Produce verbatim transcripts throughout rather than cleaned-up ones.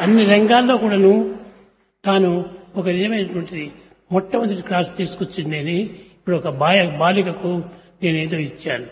అన్ని రంగాల్లో కూడాను తాను ఒక నిజమైనటువంటి మొట్టమొదటి క్లాస్ తీసుకొచ్చింది అని ఇప్పుడు ఒక బాయ బాలికకు నేనేదో ఇచ్చాను.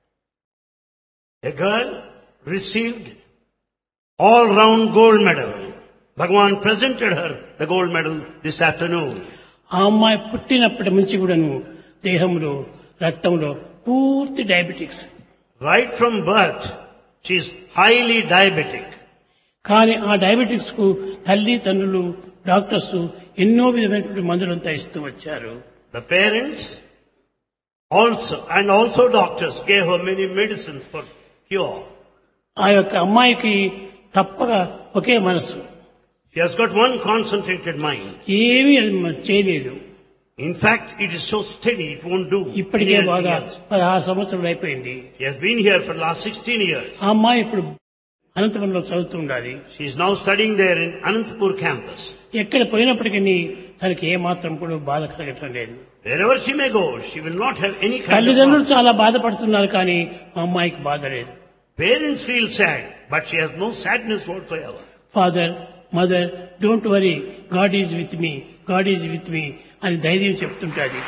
A girl received all-round gold medal. Bhagavan presented her the gold medal this afternoon. ఆ అమ్మాయి పుట్టినప్పటి నుంచి కూడాను దేహంలో రక్తంలో పూర్తి diabetics. Right from birth, she is highly diabetic. కానీ ఆ డయాబెటిక్స్ కు తల్లి తండ్రులు డాక్టర్స్ ఎన్నో విధమైనటువంటి మందులంతా ఇస్తూ వచ్చారు. The parents also and also doctors gave her many medicines for cure. ఆ యొక్క అమ్మాయికి తప్పక ఒకే మనసు. She has got one concentrated mind. ఏమీ చేయలేదు. In fact, it is so steady, it won't do. ఇప్పటికే బాగా పదహారు సంవత్సరాలు అయిపోయింది. She has been here for the last sixteen years. ఆ అమ్మాయి ఇప్పుడు అనంతపురంలో చదువుతూ ఉండాలి. She is now studying there in Anantapur campus. ఎక్కడ పోయినప్పటికీ తనకి ఏ మాత్రం కూడా బాధ కలగటం లేదు. Wherever she may go, she will not have any kind of తల్లిదండ్రులు problem. చాలా బాధపడుతున్నారు కానీ మా అమ్మాయికి బాధ లేదు. Parents feel sad, but she has no sadness whatsoever. Father mother don't worry God is with me God is with me అని ధైర్యం చెప్తుంటాది.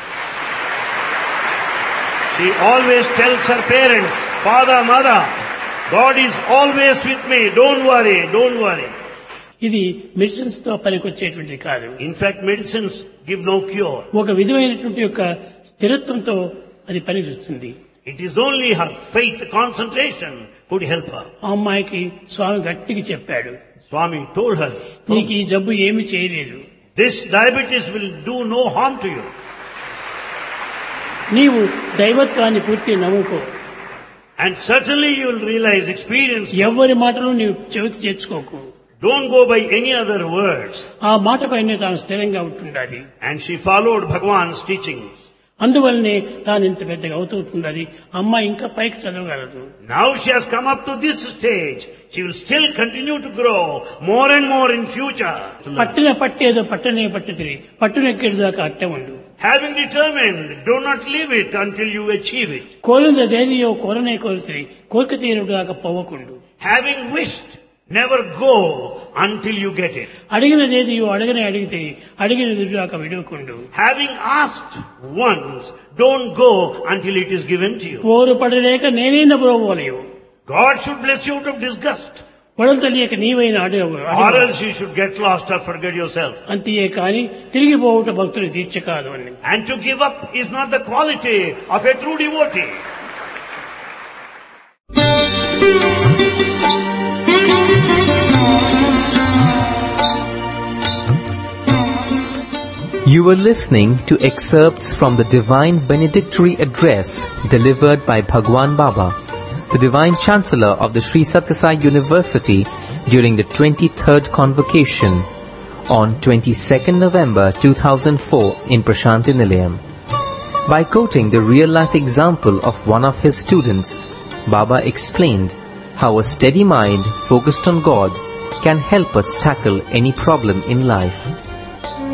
She always tells her parents, Father, Mother, God is always with me, don't worry, don't worry. ఇది medicines తో పనికొచ్చేటువంటిది కాదు. In fact, medicines give no cure. ఒక విధమైనటువంటి యొక్క స్థిరత్వంతో అది పనిచేస్తుంది. It is only her faith, concentration could help her. ఆ అమ్మాయికి స్వామి గట్టిగా చెప్పాడు, Swami told her, నీకు ఈ జబ్బు ఏమీ చేయలేదు, this diabetes will do no harm to you. నీవు దైవత్వాన్ని పూర్తి నమ్ముకో. And certainly you will realize, experience. ఎవరి మాటలు నీవు చెవికి చేర్చుకోకు. Don't go by any other words. ఆ మాట పైన తాను స్థిరంగా ఉంటుండాలి. And she followed Bhagavan's teachings. అందువల్లనే తాను ఇంత పెద్దగా అవుతుండాలి. అమ్మాయి ఇంకా పైకి చదవగలదు. Now she has come up to this stage. She will still continue to grow more and more in future. పట్టిన పట్టేదో పట్టనే పట్టుతిరి పట్టునెక్కేది దాకా అట్టే ఉండు. Having determined, do not leave it until you achieve it. కోరినదేదియో కోరనే కోరితిరి కోరిక తీరుడు దాకా పోవకుండు. Having wished, never go until you get it. అడిగినదేదియో అడగనే అడిగితే అడిగినది దాకా విడవకుండు. Having asked once, don't go until it is given to you. పోరు పడలేక నేనే నవ్వుకోలేవు. God should bless you out of disgust. పొడలు తెలియక నీవైన అడగవు. Or else you should get lost or forget yourself. అంతే కానీ తిరిగి పోవుట భక్తులు దీక్ష కాదు అని. And to give up is not the quality of a true devotee. You were listening to excerpts from the Divine Benedictory Address delivered by Bhagwan Baba, the Divine Chancellor of the Sri Sathya Sai University during the twenty-third Convocation on twenty-second November two thousand four in Prashanti Nilayam. By quoting the real-life example of one of his students, Baba explained how a steady mind focused on God can help us tackle any problem in life.